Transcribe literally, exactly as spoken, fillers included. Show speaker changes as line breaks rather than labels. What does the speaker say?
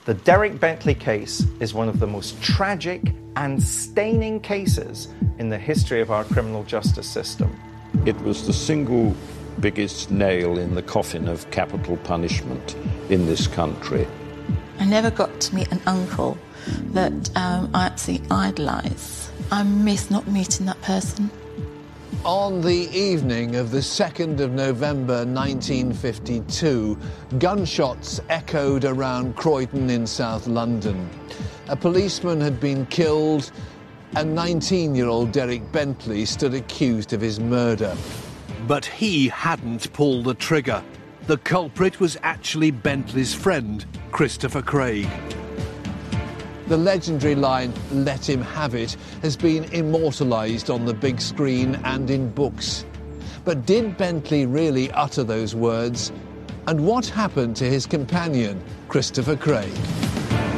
The Derek Bentley case is one of the most tragic and staining cases in the history of our criminal justice system.
It was the single biggest nail in the coffin of capital punishment in this country.
I never got to meet an uncle that um, I absolutely idolise. I miss not meeting that person.
On the evening of the second of November nineteen fifty-two, gunshots echoed around Croydon in South London. A policeman had been killed, and nineteen-year-old Derek Bentley stood accused of his murder.
But he hadn't pulled the trigger. The culprit was actually Bentley's friend, Christopher Craig.
The legendary line, "Let him have it," has been immortalised on the big screen and in books. But did Bentley really utter those words? And what happened to his companion, Christopher Craig?